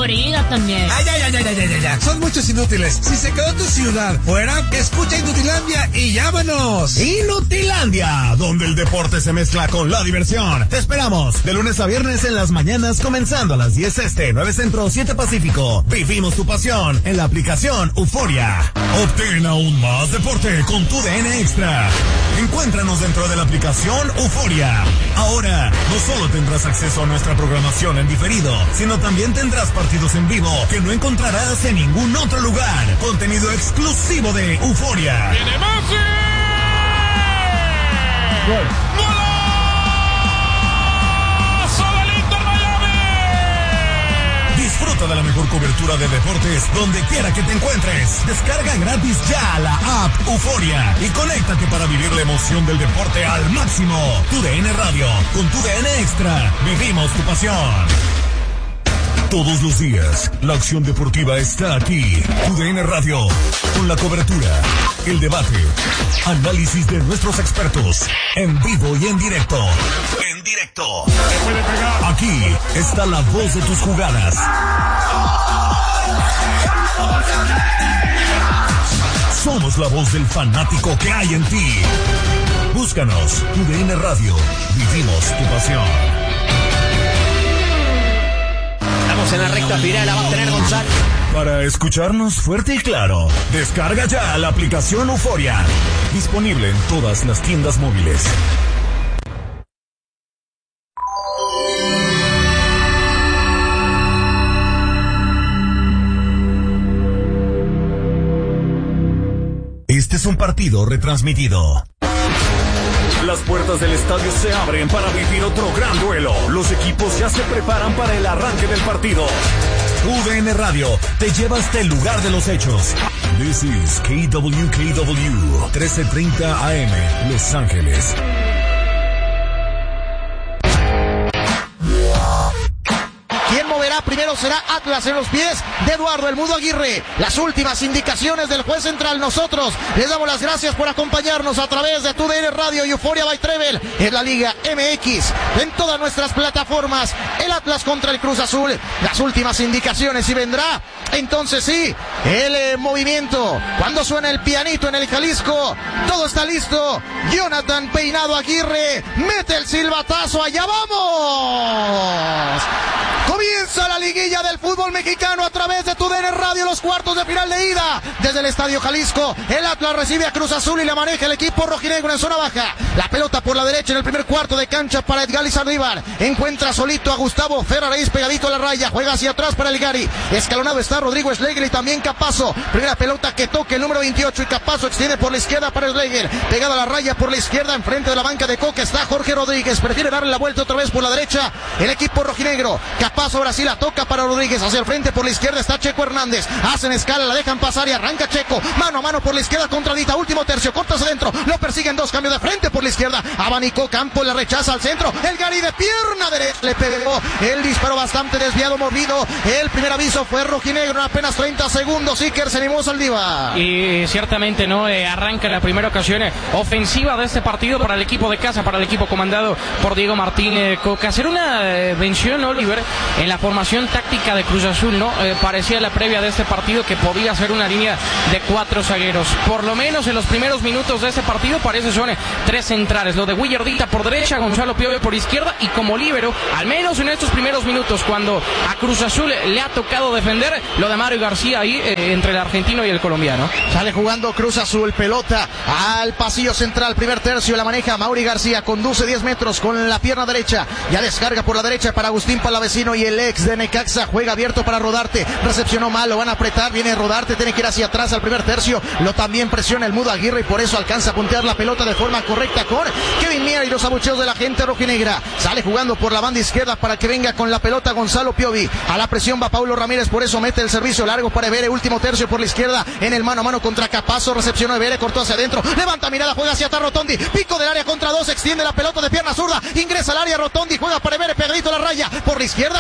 colorida también. Ay, ya. Son muchos inútiles. Si se quedó tu ciudad fuera, escucha Inutilandia y llámanos. Inutilandia, donde el deporte se mezcla con la diversión. Te esperamos de lunes a viernes en las mañanas, comenzando a las 10 este, 9 centro, 7 pacífico. Vivimos tu pasión en la aplicación Euforia. Obtén aún más deporte con tu DN Extra. Encuéntranos dentro de la aplicación Euforia. Ahora, no solo tendrás acceso a nuestra programación en diferido, sino también tendrás partidos en vivo que no encontrarás en ningún otro lugar. Contenido exclusivo de Euforia. ¡Viene Messi! ¡Gol! ¡Golazo del Inter Miami! Disfruta de la mejor cobertura de deportes donde quiera que te encuentres. Descarga gratis ya la app Euforia y conéctate para vivir la emoción del deporte al máximo. Tu DN Radio, con tu DN Extra, vivimos tu pasión. Todos los días, la acción deportiva está aquí. Tu DN Radio, con la cobertura, el debate, análisis de nuestros expertos, en vivo y en directo. En directo. Aquí está la voz de tus jugadas. Somos la voz del fanático que hay en ti. Búscanos, Tu DN Radio, vivimos tu pasión. Estamos en la recta final, la va a tener Gonzalo. Para escucharnos fuerte y claro, descarga ya la aplicación Euforia. Disponible en todas las tiendas móviles. Este es un partido retransmitido. Las puertas del estadio se abren para vivir otro gran duelo. Los equipos ya se preparan para el arranque del partido. UDN Radio te lleva hasta el lugar de los hechos. This is KWKW 1330 AM, Los Ángeles. ¿Quién moverá? Primero será Atlas en los pies de Eduardo El Mudo Aguirre. Las últimas indicaciones del juez central. Nosotros les damos las gracias por acompañarnos a través de TUDN Radio y Euforia by Trevel en la Liga MX, en todas nuestras plataformas. El Atlas contra el Cruz Azul. Las últimas indicaciones y vendrá entonces sí el movimiento. Cuando suena el pianito en el Jalisco, todo está listo. Jonathan Peinado Aguirre mete el silbatazo. ¡Allá vamos! Comienza la liguilla del fútbol mexicano a través de TUDN Radio, los cuartos de final de ida desde el Estadio Jalisco. El Atlas recibe a Cruz Azul y la maneja el equipo rojinegro en zona baja. La pelota por la derecha en el primer cuarto de cancha para Edgar Izardívar. Encuentra solito a Gustavo Ferraréis pegadito a la raya. Juega hacia atrás para el Gary. Escalonado está Rodrigo Schlegel y también Capazo. Primera pelota que toca el número 28 y Capazo extiende por la izquierda para Schlegel. Pegado a la raya por la izquierda enfrente de la banca de Coca está Jorge Rodríguez. Prefiere darle la vuelta otra vez por la derecha el equipo rojinegro. Capazo ahora sí la toca para Rodríguez. Hacia el frente por la izquierda está Checo Hernández. Hacen escala, la dejan pasar y arranca Checo. Mano a mano por la izquierda contra Dita. Último tercio, cortas adentro. Lo persiguen dos, cambio de frente por la izquierda. Abanicó Campo, la rechaza al centro. El Gary de pierna derecha le pegó. El disparo bastante desviado, movido. El primer aviso fue rojinegro en apenas 30 segundos. Iker se animó Saldívar. Y ciertamente no arranca la primera ocasión ofensiva de este partido para el equipo de casa, para el equipo comandado por Diego Martín Coca. Hacer una mención, Oliver, en la formación táctica de Cruz Azul, ¿no? Parecía la previa de este partido que podía ser una línea de 4 zagueros. Por lo menos en los primeros minutos de este partido parece son 3 centrales. Lo de Willardita por derecha, Gonzalo Piovi por izquierda y como líbero, al menos en estos primeros minutos, cuando a Cruz Azul le ha tocado defender, lo de Mario García ahí entre el argentino y el colombiano. Sale jugando Cruz Azul, pelota al pasillo central, primer tercio, la maneja Mauri García, conduce 10 metros con la pierna derecha, ya descarga por la derecha para Agustín Palavecino y el ex de Necaxa, juega abierto para Rodarte, recepcionó mal, lo van a apretar, viene Rodarte, tiene que ir hacia atrás al primer tercio, lo también presiona el Mudo Aguirre y por eso alcanza a puntear la pelota de forma correcta con Kevin Mier y los abucheos de la gente rojinegra. Sale jugando por la banda izquierda para que venga con la pelota Gonzalo Piovi, a la presión va Paulo Ramírez, por eso mete el servicio largo para Evere, último tercio por la izquierda, en el mano a mano contra Capazo, recepcionó Evere, cortó hacia adentro, levanta mirada, juega hacia atrás Rotondi, pico del área contra 2, extiende la pelota de pierna zurda, ingresa al área Rotondi, juega para Evere, pegadito a la raya, por la izquierda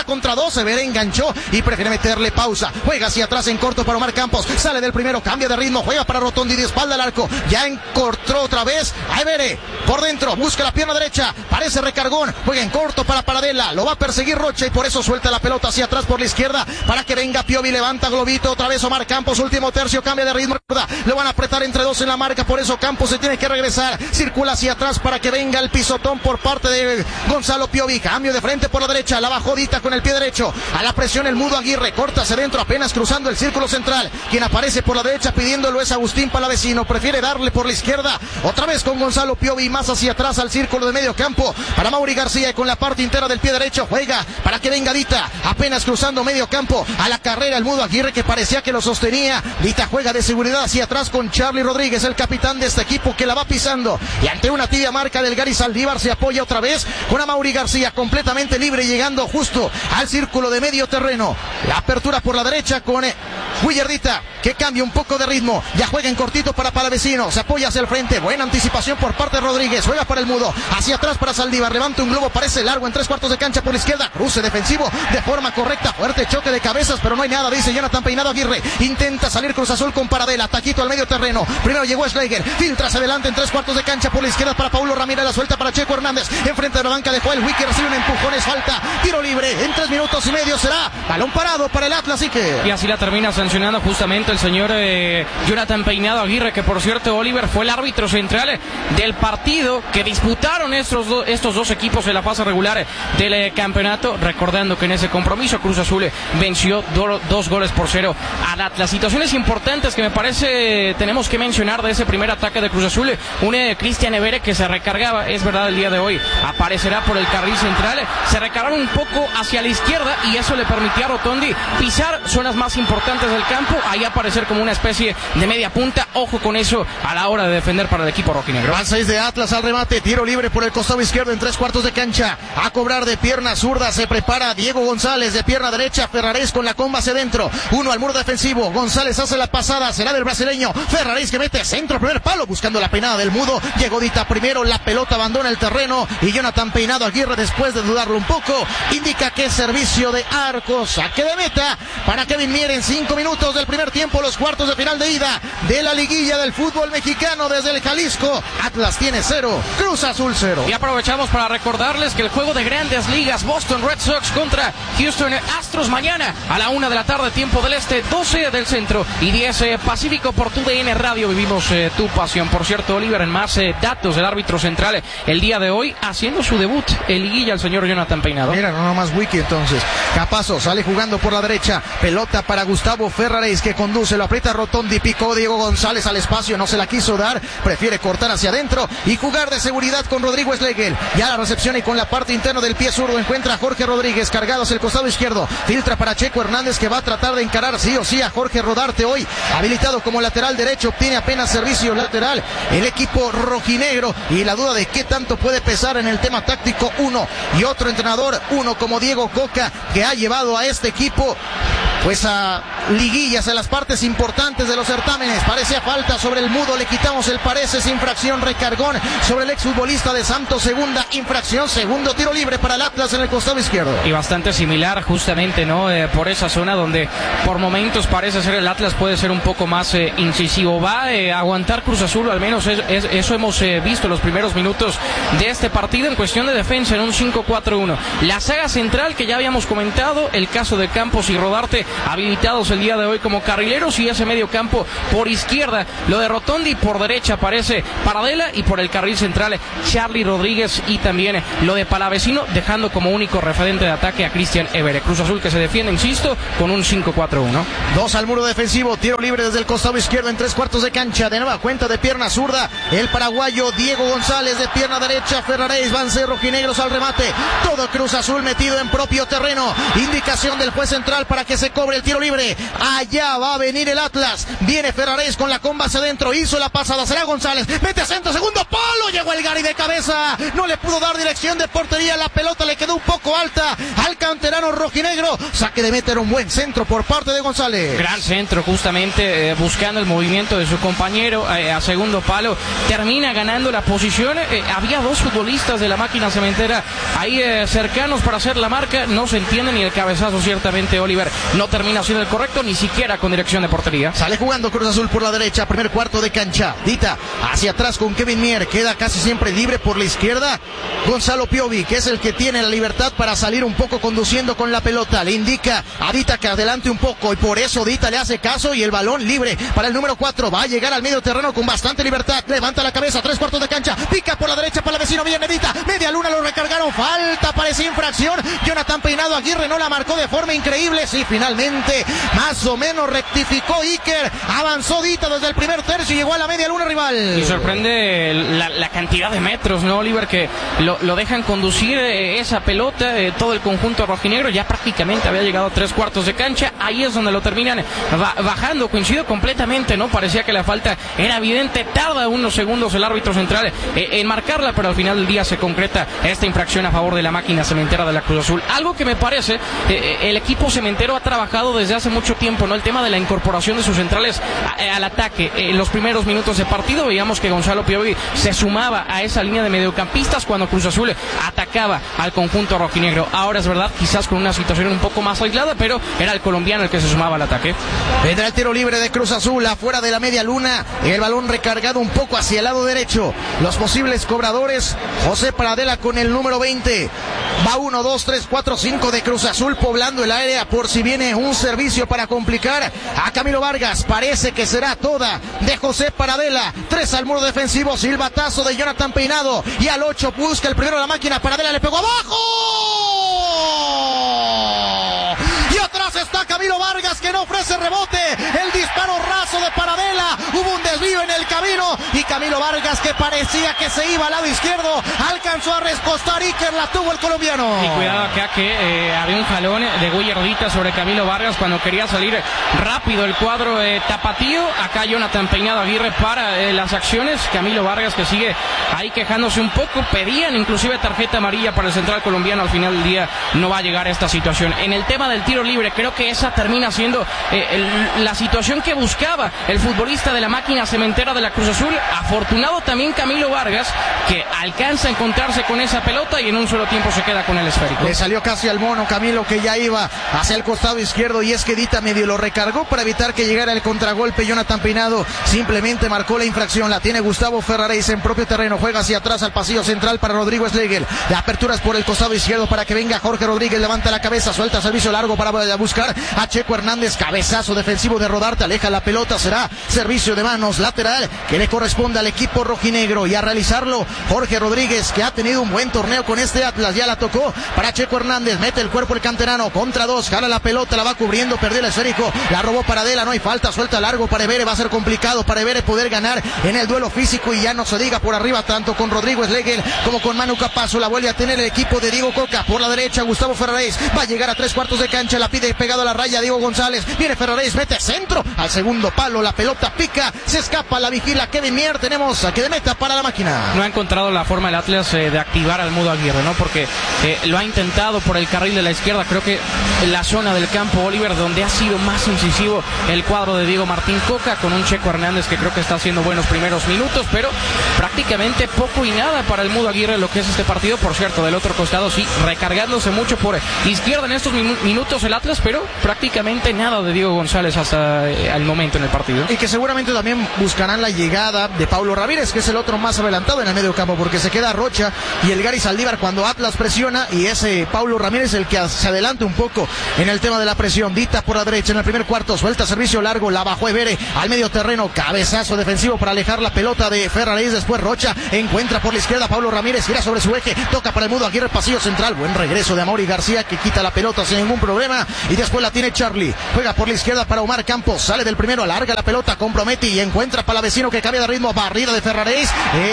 va contra 2, Evere enganchó y prefiere meterle pausa. Juega hacia atrás en corto para Omar Campos. Sale del primero, cambia de ritmo, juega para Rotondi de espalda al arco. Ya encontró otra vez a Evere. Por dentro, busca la pierna derecha. Parece recargón. Juega en corto para Paradela. Lo va a perseguir Rocha y por eso suelta la pelota hacia atrás por la izquierda para que venga Piovi. Levanta globito. Otra vez Omar Campos. Último tercio, cambia de ritmo. Lo van a apretar entre 2 en la marca. Por eso Campos se tiene que regresar. Circula hacia atrás para que venga el pisotón por parte de Gonzalo Piovi. Cambio de frente por la derecha. La bajó Dita con el pie derecho. A la presión el Mudo Aguirre. Corta hacia adentro apenas cruzando el círculo central. Quien aparece por la derecha pidiéndolo es Agustín Palavecino. Prefiere darle por la izquierda. Otra vez con Gonzalo Piovi. Más hacia atrás al círculo de medio campo. Para Mauri García y con la parte entera del pie derecho. Juega para que venga Dita. Apenas cruzando medio campo. A la carrera el Mudo Aguirre que parecía que lo sostenía. Dita juega de seguridad hacia atrás con Charlie Rodríguez, el capitán de este equipo que la va pisando. Y ante una tibia marca del Gary Saldívar se apoya otra vez con a Mauri García completamente libre llegando justo al círculo de medio terreno. La apertura por la derecha con Willardita que cambia un poco de ritmo. Ya juega en cortito para Palavecino. Se apoya hacia el frente. Buena anticipación por parte de Rodríguez. Juega para el Mudo. Hacia atrás para Saldívar. Levanta un globo. Parece largo en 3/4 de cancha por la izquierda. Cruce defensivo de forma correcta. Fuerte choque de cabezas, pero no hay nada. Dice Jonathan Peinado Aguirre. Intenta salir Cruz Azul con Paradela. Taquito al medio terreno. Primero llegó Schleicher. Filtra hacia adelante en 3/4 de cancha por la izquierda para Paulo Ramírez. La suelta para Checo Hernández. Enfrente de la banca de Joel Wiki. Recibe un empujón. Es falta. Tiro libre. En 3 minutos y medio será balón parado para el Atlas. Y así la termina sancionando justamente el señor Jonathan Peinado Aguirre, que por cierto, Oliver, fue el árbitro central del partido que disputaron estos dos equipos en la fase regular del campeonato, recordando que en ese compromiso Cruz Azul venció 2-0 al Atlas. Situaciones importantes que me parece tenemos que mencionar de ese primer ataque de Cruz Azul. Un Cristian Evere que se recargaba, es verdad, el día de hoy aparecerá por el carril central, se recargaron un poco hacia la izquierda y eso le permitía a Rotondi pisar zonas más importantes del campo, ahí aparecer como una especie de media punta. Ojo con eso a la hora de defender para el equipo rojinegro. Van 6 de Atlas al remate, tiro libre por el costado izquierdo en 3/4 de cancha, a cobrar de pierna zurda, se prepara Diego González, de pierna derecha Ferraréis con la comba hacia adentro, uno al muro defensivo, González hace la pasada, será del brasileño, Ferraréis que mete centro, primer palo buscando la peinada del Mudo, llegó Dita primero, la pelota abandona el terreno y Jonathan Peinado Aguirre, después de dudarlo un poco, indica que es servicio de arco, saque de meta para Kevin Mier en 5 minutos del primer tiempo, los cuartos de final de ida de la liguilla del fútbol mexicano desde el Jalisco. Atlas tiene 0, Cruz Azul 0. Y aprovechamos para recordarles que el juego de Grandes Ligas, Boston Red Sox contra Houston Astros, mañana a la 1 de la tarde, tiempo del este, 12 del centro y 10 Pacífico por TUDN Radio. Vivimos tu pasión. Por cierto, Oliver, en más datos del árbitro central el día de hoy, haciendo su debut en liguilla, el señor Jonathan Peinado. Mira, no más Wiki entonces. Capazo sale jugando por la derecha, pelota para Gustavo Ferraréis que conduce, lo aprieta Rotondi, picó Diego González al espacio, no se la quiso dar, prefiere cortar hacia adentro y jugar de seguridad con Rodrigo Schlegel. Ya la recepción y con la parte interna del pie zurdo encuentra a Jorge Rodríguez, cargado hacia el costado izquierdo, filtra para Checo Hernández que va a tratar de encarar sí o sí a Jorge Rodarte, hoy habilitado como lateral derecho, obtiene apenas servicio lateral el equipo rojinegro y la duda de qué tanto puede pesar en el tema táctico uno y otro entrenador, uno como Diego Coca, que ha llevado a este equipo pues a liguillas, a las partes importantes de los certámenes. Parecía falta sobre el Mudo, le quitamos el parece, es infracción, recargón sobre el exfutbolista de Santos, segunda infracción, segundo tiro libre para el Atlas en el costado izquierdo. Y bastante similar justamente, ¿no? Por esa zona donde por momentos parece ser el Atlas puede ser un poco más incisivo. Va a aguantar Cruz Azul, al menos eso hemos visto en los primeros minutos de este partido en cuestión de defensa en un 5-4-1. La saga central que ya habíamos comentado, el caso de Campos y Rodarte habilitados el día de hoy como carrileros y ese medio campo por izquierda, lo de Rotondi por derecha aparece Paradela y por el carril central Charlie Rodríguez y también lo de Palavecino, dejando como único referente de ataque a Cristian Evere. Cruz Azul que se defiende, insisto, con un 5-4-1. 2 al muro defensivo, tiro libre desde el costado izquierdo en 3/4 de cancha, de nueva cuenta de pierna zurda, el paraguayo Diego González, de pierna derecha Ferraréis, van ser rojinegros al remate, todo Cruz Azul metido en propio terreno, indicación del juez central para que se cobre el tiro libre, allá va a venir el Atlas, viene Ferraréis con la comba hacia adentro, hizo la pasada, será González, mete centro, segundo palo, llegó el Gary de cabeza, no le pudo dar dirección de portería, la pelota le quedó un poco alta al canterano rojinegro, saque de meta, era un buen centro por parte de González. Gran centro, justamente buscando el movimiento de su compañero a segundo palo, termina ganando la posición. Había dos futbolistas de la máquina cementera ahí cercanos para hacer la marca, no se entiende ni el cabezazo, ciertamente Oliver no termina siendo el correcto, ni siquiera con dirección de portería. Sale jugando Cruz Azul por la derecha, primer cuarto de cancha, Dita hacia atrás con Kevin Mier, queda casi siempre libre por la izquierda Gonzalo Piovi, que es el que tiene la libertad para salir un poco conduciendo con la pelota, le indica a Dita que adelante un poco y por eso Dita le hace caso y el balón libre para el número 4, va a llegar al medio terreno con bastante libertad, levanta la cabeza, tres cuartos de cancha, pica por la derecha para el vecino, viene Dita, media luna, lo recargaron, falta, parecía infracción, Jonathan Peinado, Aguirre no la marcó de forma increíble, sí, finalmente, más o menos rectificó Iker, avanzó Dita desde el primer tercio y llegó a la media luna rival. Y sorprende la cantidad de metros, ¿no, Oliver? Que lo dejan conducir esa pelota, todo el conjunto rojinegro, ya prácticamente había llegado a tres cuartos de cancha, ahí es donde lo terminan bajando, coincido completamente, ¿no? Parecía que la falta era evidente, tarda unos segundos el árbitro central en marcarla, pero al final del día se concreta esta infracción a favor de la máquina cementera de la Cruz Azul. Algo que me parece, el equipo cementero ha trabajado desde hace mucho tiempo, ¿no? El tema de la incorporación de sus centrales al ataque. En los primeros minutos de partido veíamos que Gonzalo Piovi se sumaba a esa línea de mediocampistas cuando Cruz Azul atacaba al conjunto rojinegro. Ahora es verdad, quizás con una situación un poco más aislada, pero era el colombiano el que se sumaba al ataque. Vendrá el tiro libre de Cruz Azul afuera de la media luna, el balón recargado un poco hacia el lado derecho. Los posibles cobradores, José Paradela con el número 20. Va 1, 2, 3, 4, 5 de Cruz Azul poblando el área por si viene un servicio para complicar a Camilo Vargas. Parece que será toda de José Paradela. 3 al muro defensivo, silbatazo de Jonathan Peinado y al 8 busca el primero la máquina. Paradela le pegó abajo. Y atrás está Camilo Vargas que no ofrece rebote. El disparo raso de Paradela. Hubo un desvío en el camino y Camilo Vargas, que parecía que se iba al lado izquierdo, alcanzó a recostar. Iker la tuvo el colombiano. Y cuidado acá que había un jalón de Guille Rodita sobre Camilo Vargas cuando quería salir rápido el cuadro tapatío. Acá Jonathan Peinado Aguirre para las acciones. Camilo Vargas que sigue ahí quejándose un poco. Pedían inclusive tarjeta amarilla para el central colombiano. Al final del día no va a llegar a esta situación. En el tema del tiro libre, creo que esa termina siendo la situación que buscaba el futbolista de la máquina cementera de la Cruz Azul. Afortunado también Camilo Vargas, que alcanza a encontrarse con esa pelota y en un solo tiempo se queda con el esférico. Le salió casi al mono Camilo, que ya iba hacia el costado izquierdo, y es que Dita medio lo recargó para evitar que llegara el contragolpe. Jonathan Peinado simplemente marcó la infracción. La tiene Gustavo Ferraréis en propio terreno, juega hacia atrás al pasillo central para Rodrigo Schlegel. La apertura es por el costado izquierdo para que venga Jorge Rodríguez, levanta la cabeza, suelta servicio largo para buscar a Checo Hernández. Cabezazo defensivo de Rodarte, aleja la pelota, será servicio de manos lateral que le corresponde al equipo rojinegro, y a realizarlo Jorge Rodríguez, que ha tenido un buen torneo con este Atlas. Ya la tocó para Checo Hernández, mete el cuerpo el canterano, contra dos, jala la pelota, la va cubriendo, perdió el esférico, la robó Paradela, no hay falta, suelta largo para Evere, va a ser complicado para Evere poder ganar en el duelo físico, y ya no se diga por arriba tanto con Rodrigo Schlegel como con Manu Capazo. La vuelve a tener el equipo de Diego Coca por la derecha. Gustavo Ferraréis va a llegar a tres cuartos de cancha, la pide pegado a la raya Diego González, viene Ferraréis, mete centro al segundo palo, la pelota pica, se escapa, la vigila Kevin Mier. Tenemos saque de meta para la máquina. No ha encontrado la forma el Atlas de activar al Mudo Aguirre, ¿no? Porque lo ha intentado por el carril de la izquierda, creo que la zona del campo, Oliver, donde ha sido más incisivo el cuadro de Diego Martín Coca, con un Checo Hernández que creo que está haciendo buenos primeros minutos, pero prácticamente poco y nada para el Mudo Aguirre lo que es este partido. Por cierto, del otro costado sí, recargándose mucho por izquierda en estos minutos el Atlas, pero prácticamente nada de Diego González hasta el momento en el partido. Y que seguramente también buscarán la llegada de Paulo Ramírez, que es el otro más adelantado en el medio campo, porque se queda Rocha y el Gary Saldívar cuando Atlas presiona, y ese Paulo Ramírez el que se adelanta un poco en el tema de la presión. Dita por la derecha en el primer cuarto, suelta servicio largo, la bajó Evere al medio terreno, cabezazo defensivo para alejar la pelota de Ferraréis. Después Rocha encuentra por la izquierda Paulo Ramírez, gira sobre su eje, toca para el Mudo Aguirre, pasillo central, buen regreso de Amaury García, que quita la pelota sin ningún problema, y después la tiene Charlie, juega por la izquierda para Omar Campos, sale del primero, alarga la pelota, compromete y encuentra para vecino que cambia de ritmo, barrida de Ferraréis.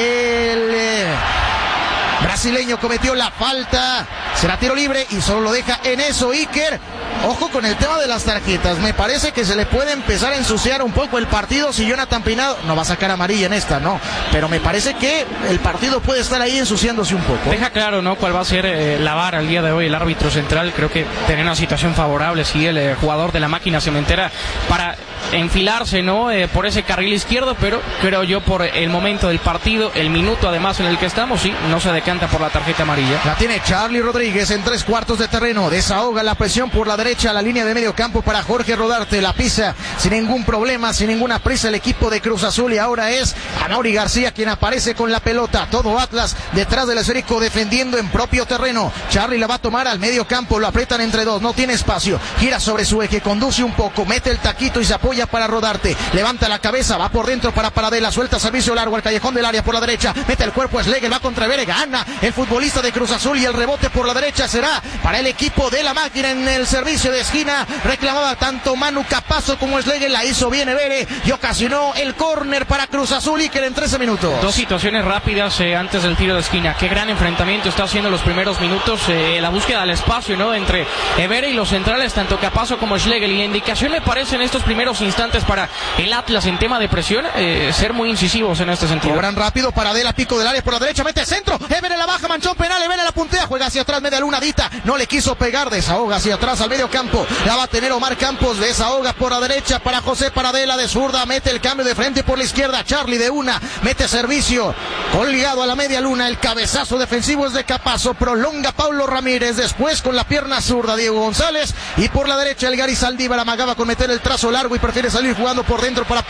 El brasileño cometió la falta, será tiro libre y solo lo deja en eso Iker. Ojo con el tema de las tarjetas. Me parece que se le puede empezar a ensuciar un poco el partido si Jonathan Peinado no va a sacar amarilla en esta, no. Pero me parece que el partido puede estar ahí ensuciándose un poco. Deja claro, ¿no?, cuál va a ser la vara el día de hoy, el árbitro central. Creo que tiene una situación favorable, sí, el jugador de la Máquina Cementera para enfilarse, ¿no?, por ese carril izquierdo, pero creo yo por el momento del partido, el minuto además en el que estamos, sí, no se decanta por la tarjeta amarilla. La tiene Charlie Rodríguez en 3/4 de terreno, desahoga la presión por la derecha, la línea de medio campo para Jorge Rodarte, la pisa sin ningún problema, sin ninguna prisa el equipo de Cruz Azul, y ahora es Amaury García quien aparece con la pelota, todo Atlas detrás del esférico defendiendo en propio terreno. Charlie la va a tomar al medio campo, lo aprietan entre dos, no tiene espacio, gira sobre su eje, conduce un poco, mete el taquito y se apoya para Rodarte, levanta la cabeza, va por dentro para Paradela, suelta servicio largo al callejón del área por la derecha, mete el cuerpo, Schlegel va contra Vere, gana el futbolista de Cruz Azul y el rebote por la derecha será para el equipo de la Máquina en el servicio de esquina. Reclamaba tanto Manu Capazo como Schlegel, la hizo bien Vere y ocasionó el córner para Cruz Azul y que en 13 minutos. Dos situaciones rápidas antes del tiro de esquina. Qué gran enfrentamiento está haciendo los primeros minutos, la búsqueda del espacio, ¿no?, entre Vere y los centrales, tanto Capazo como Schlegel, y la indicación me parece en estos primeros instantes para el Atlas en tema de presión, ser muy incisivos en este sentido. Cobran rápido, Paradela, pico del área por la derecha, mete centro, Vere la baja, manchón penal, Vere la puntea, juega hacia atrás, media luna, Dita, no le quiso pegar, desahoga hacia atrás al medio campo, la va a tener Omar Campos, desahoga por la derecha para José Paradela, de zurda, mete el cambio de frente por la izquierda, Charlie de una, mete servicio, colgado a la media luna, el cabezazo defensivo es de Capazo, prolonga Paulo Ramírez, después con la pierna zurda Diego González, y por la derecha el Gary Saldívar amagaba con meter el trazo largo y prefiere salir jugando por dentro para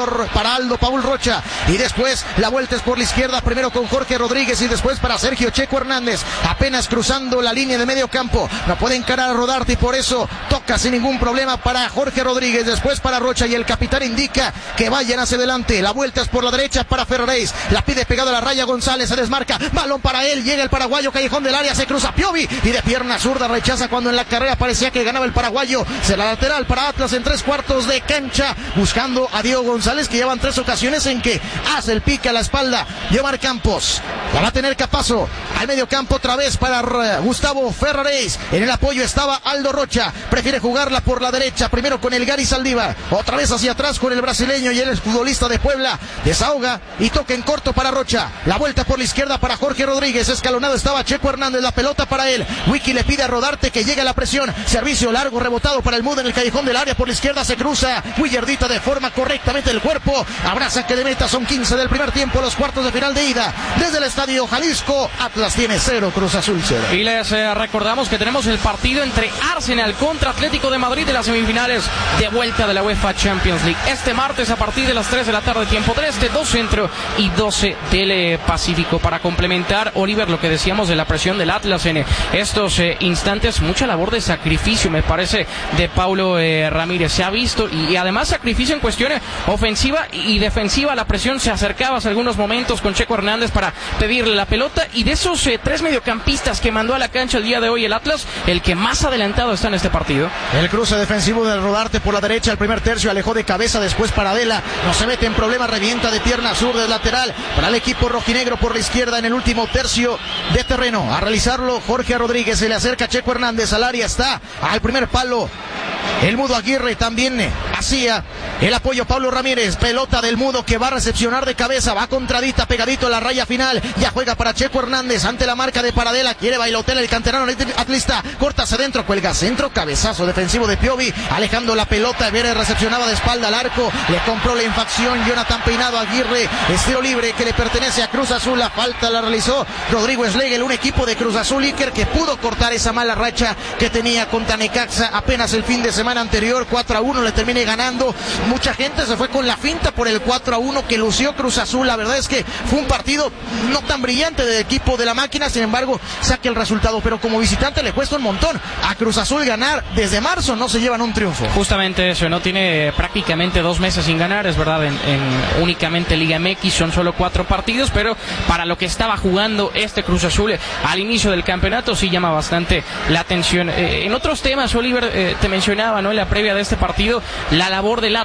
Aldo Paul Rocha, y después la vuelta es por la izquierda, primero con Jorge Rodríguez y después para Sergio Checo Hernández, apenas cruzando la línea de medio campo, no puede encarar a Rodarte y por eso toca sin ningún problema para Jorge Rodríguez, después para Rocha y el capitán indica que vayan hacia adelante, la vuelta es por la derecha para Ferraréis, la pide pegado a la raya González, se desmarca, balón para él, llega el paraguayo, callejón del área, se cruza Piovi y de pierna zurda rechaza cuando en la carrera parecía que ganaba el paraguayo, se la lateral para Atlas en 3/4 de cancha, buscando a Diego González que llevan 3 ocasiones en que hace el pique a la espalda de Omar Campos, la va a tener Capazo, al medio campo otra vez para Gustavo Ferraréis, en el apoyo estaba Aldo Rocha, prefiere jugarla por la derecha, primero con el Gary Saldívar, otra vez hacia atrás con el brasileño y el futbolista de Puebla, desahoga y toca en corto para Rocha, la vuelta por la izquierda para Jorge Rodríguez, escalonado estaba Checo Hernández, la pelota para él, Wiki le pide a Rodarte que llegue a la presión, servicio largo rebotado para el Mudo en el callejón del área, por la izquierda se cruza, Willardita deforma correctamente el cuerpo, habrá saque de meta, son 15 del primer tiempo, los cuartos de final de ida, desde el Estadio Jalisco, Atlas tiene 0, Cruz Azul 0. Y les recordamos que tenemos el partido entre Arsenal contra Atlético de Madrid de las semifinales de vuelta de la UEFA Champions League, este martes a partir de las 3 de la tarde, tiempo del este, 2 centro y 12 del Pacífico. Para complementar, Oliver, lo que decíamos de la presión del Atlas en estos instantes, mucha labor de sacrificio, me parece, de Paulo Ramírez, se ha visto, y además sacrificio en cuestión ofensiva y defensiva, la presión se acercaba hace algunos momentos con Checo Hernández para pedirle la pelota, y de esos 3 mediocampistas que mandó a la cancha el día de hoy el Atlas, el que más adelantado está en este partido. El cruce defensivo del Rodarte por la derecha, el primer tercio alejó de cabeza, después Paradela, no se mete en problema, revienta de pierna sur del lateral para el equipo rojinegro por la izquierda en el último tercio de terreno, a realizarlo Jorge Rodríguez, se le acerca Checo Hernández al área, está al primer palo el Mudo Aguirre, también hacía el apoyo Pablo Ramírez, pelota del Mudo que va a recepcionar de cabeza, va contradita, pegadito a la raya final, ya juega para Checo Hernández ante la marca de Paradela, quiere bailotear el canterano atlista, corta hacia adentro, cuelga centro, cabezazo defensivo de Piovi, alejando la pelota, Vere recepcionaba de espalda al arco, le compró la infracción Jonathan Peinado, Aguirre, estilo libre que le pertenece a Cruz Azul, la falta la realizó Rodrigo Schlegel, un equipo de Cruz Azul Iker que pudo cortar esa mala racha que tenía contra Necaxa apenas el fin de semana anterior, 4-1 le termine ganando, mucha gente se fue con la finta por el 4-1 que lució Cruz Azul, la verdad es que fue un partido no tan brillante del equipo de la Máquina, sin embargo saque el resultado, pero como visitante le cuesta un montón a Cruz Azul ganar, desde marzo no se llevan un triunfo. Justamente eso, no tiene prácticamente 2 meses sin ganar, es verdad, en únicamente Liga MX son solo 4 partidos, pero para lo que estaba jugando este Cruz Azul al inicio del campeonato sí llama bastante la atención. En otros temas, Oliver, te mencionaba, ¿no?, en la previa de este partido, la labor del Atlas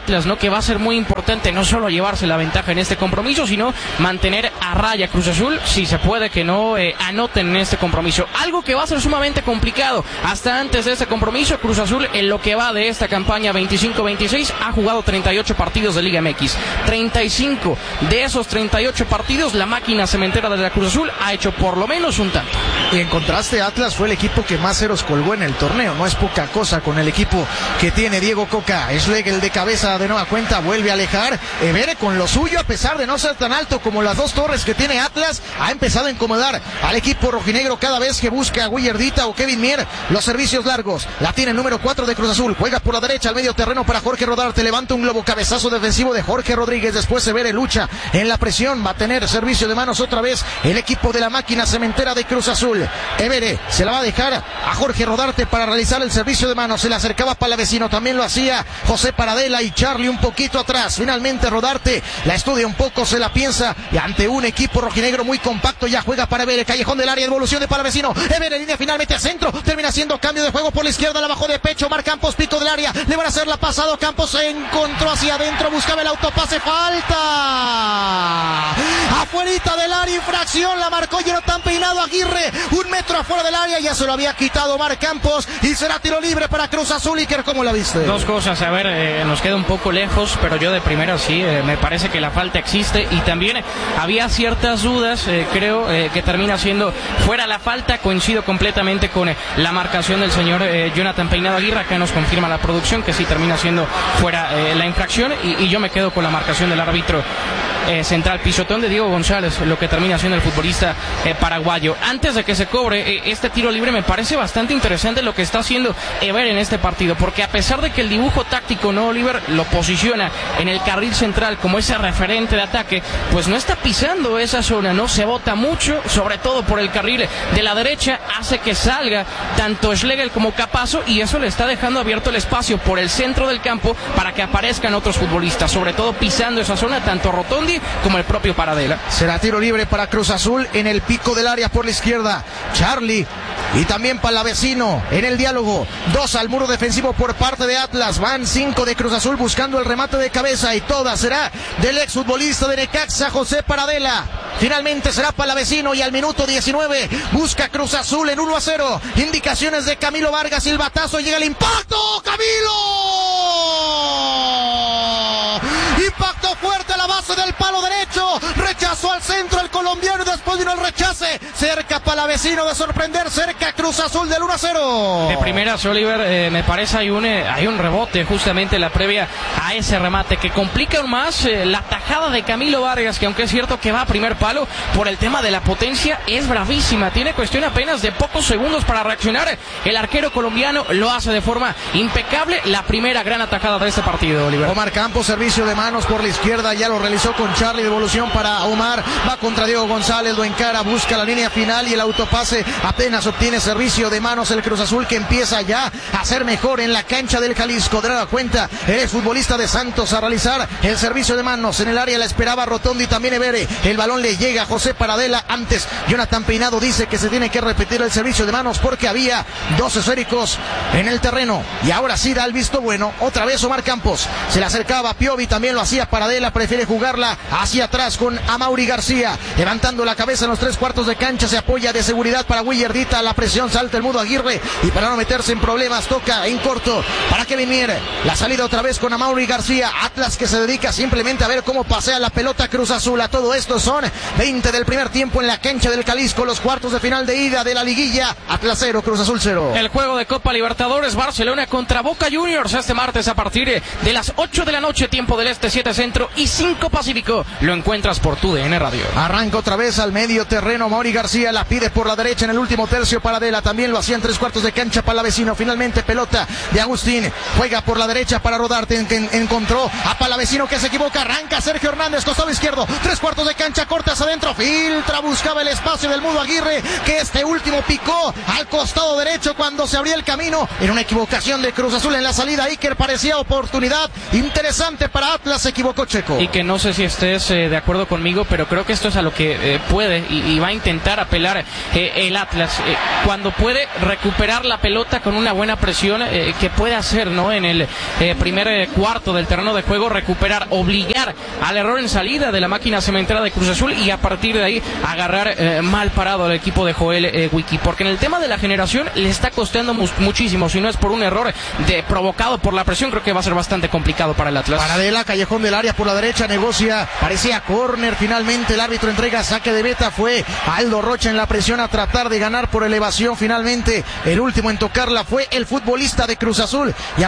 Atlas, ¿no? Que va a ser muy importante no solo llevarse la ventaja en este compromiso, sino mantener a raya Cruz Azul, si se puede que no anoten en este compromiso. Algo que va a ser sumamente complicado. Hasta antes de este compromiso, Cruz Azul, en lo que va de esta campaña 25-26, ha jugado 38 partidos de Liga MX. 35 de esos 38 partidos, la máquina cementera de la Cruz Azul ha hecho por lo menos un tanto. Y en contraste, Atlas fue el equipo que más ceros colgó en el torneo. No es poca cosa con el equipo que tiene Diego Coca. Schlegel de cabeza de nueva cuenta, vuelve a alejar. Evere con lo suyo, a pesar de no ser tan alto como las dos torres que tiene Atlas, ha empezado a incomodar al equipo rojinegro cada vez que busca a Willardita o Kevin Mier los servicios largos. La tiene el número 4 de Cruz Azul, juega por la derecha al medio terreno para Jorge Rodarte, levanta un globo, cabezazo defensivo de Jorge Rodríguez, después Evere lucha en la presión, va a tener servicio de manos otra vez el equipo de la máquina cementera de Cruz Azul. Evere se la va a dejar a Jorge Rodarte para realizar el servicio de manos, se le acercaba Palavecino, también lo hacía José Paradela y Charlie un poquito atrás. Finalmente Rodarte la estudia un poco, se la piensa y ante un equipo rojinegro muy compacto ya juega para Evere, callejón del área, devolución de Palavecino, Evere línea finalmente a centro, termina haciendo cambio de juego por la izquierda, la bajó de pecho, Mar Campos, pico del área, le van a hacer la pasada, Campos se encontró hacia adentro, buscaba el autopase, falta afuerita del área, infracción, la marcó Jonathan Peinado Aguirre, 1 metro afuera del área, ya se lo había quitado Mar Campos y será tiro libre para Cruz Azul. Iker, ¿cómo la viste? Dos cosas, a ver, nos queda un poco lejos, pero yo de primera sí, me parece que la falta existe y también había ciertas dudas, creo que termina siendo fuera la falta, coincido completamente con la marcación del señor Jonathan Peinado Aguirre, acá nos confirma la producción que sí termina siendo fuera la infracción y yo me quedo con la marcación del árbitro central, pisotón de Diego González, lo que termina siendo el futbolista paraguayo. Antes de que se cobre este tiro libre, me parece bastante interesante lo que está haciendo Ever en este partido, porque a pesar de que el dibujo táctico, ¿no, Oliver?, lo posiciona en el carril central como ese referente de ataque, pues no está pisando esa zona, no se bota mucho, sobre todo por el carril de la derecha, hace que salga tanto Schlegel como Capazo y eso le está dejando abierto el espacio por el centro del campo para que aparezcan otros futbolistas, sobre todo pisando esa zona, tanto Rotondi como el propio Paradela. Será tiro libre para Cruz Azul en el pico del área por la izquierda. Charlie y también Palavecino en el diálogo. 2 al muro defensivo por parte de Atlas. Van 5 de Cruz Azul buscando el remate de cabeza y toda será del exfutbolista de Necaxa, José Paradela. Finalmente será Palavecino y al minuto 19 busca Cruz Azul en 1-0. Indicaciones de Camilo Vargas, silbatazo, llega el impacto. ¡Camilo! Impacto fuerte a la base del palo derecho, rechazó al centro el colombiano y después vino el rechace, cerca Palavecino de sorprender, cerca Cruz Azul del 1-0. De primeras, Oliver, me parece hay un rebote justamente en la previa a ese remate que complica aún más la tajada de Camilo Vargas, que aunque es cierto que va a primer palo, por el tema de la potencia es bravísima, tiene cuestión apenas de pocos segundos para reaccionar, el arquero colombiano lo hace de forma impecable, la primera gran atajada de este partido, Oliver. Omar Campos, servicio de manos por la izquierda, ya lo realizó con Charlie, devolución para Omar, va contra Diego González, lo encara, busca la línea final y el autopase, apenas obtiene servicio de manos el Cruz Azul, que empieza ya a ser mejor en la cancha del Jalisco. De nueva cuenta, el futbolista de Santos a realizar el servicio de manos, en el área la esperaba Rotondi, también Evere, el balón le llega a José Paradela, antes Jonathan Peinado dice que se tiene que repetir el servicio de manos porque había 2 esféricos en el terreno, y ahora sí da el visto bueno, otra vez Omar Campos, se le acercaba a Piovi, también lo hacía Paradela, prefiere jugarla hacia atrás con Amaury García, levantando la cabeza en los 3/4 de cancha, se apoya de seguridad para Willardita, la presión, salta el Mudo Aguirre, y para no meterse en problemas, toca en corto para Kevin Mier, la salida otra vez con Amaury García, Atlas que se dedica simplemente a ver cómo pasea la pelota Cruz Azul, a todo esto son 20 del primer tiempo en la cancha del Jalisco, los cuartos de final de ida de la liguilla, Atlas 0, Cruz Azul 0. El juego de Copa Libertadores, Barcelona contra Boca Juniors, este martes a partir de las 8 de la noche, tiempo del este, 7 centro y 5 pacífico, lo encuentras por TUDN Radio. Arranca otra vez al medio terreno, Amaury García la pide por la derecha en el último tercio, Paradela también lo hacía en 3/4 de cancha, Palavecino, finalmente pelota de Agustín, juega por la derecha para Rodarte, encontró a Palavecino que se equivoca, arranca Sergio Hernández, costado izquierdo, 3/4 de cancha, cortas adentro, filtra, buscaba el espacio del Mudo Aguirre, que este último picó al costado derecho cuando se abría el camino, en una equivocación de Cruz Azul en la salida, Iker, parecía oportunidad interesante para Atlas, se equivocó Checo. Y que no sé si estés de acuerdo conmigo, pero creo que esto es a lo que que puede y va a intentar apelar el Atlas. Cuando puede recuperar la pelota con una buena presión, que puede hacer, ¿no? En el primer cuarto del terreno de juego, recuperar, obligar al error en salida de la máquina cementera de Cruz Azul y a partir de ahí agarrar mal parado al equipo de Joel Wiki, porque en el tema de la generación le está costando muchísimo. Si no es por un error provocado por la presión, creo que va a ser bastante complicado para el Atlas. Paradela, callejón del área por la derecha, negocia, parecía córner, finalmente el árbitro entrega saque de meta, fue Aldo Rocha en la presión a tratar de ganar por elevación, finalmente el último en tocarla fue el futbolista de Cruz Azul. Y